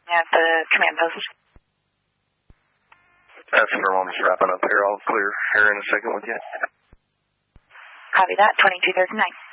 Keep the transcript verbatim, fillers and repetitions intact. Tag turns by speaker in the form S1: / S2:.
S1: at the command post.
S2: That's for I'm just wrapping up here. I'll clear here in a second with you.
S1: Copy that, twenty-two thirty-nine.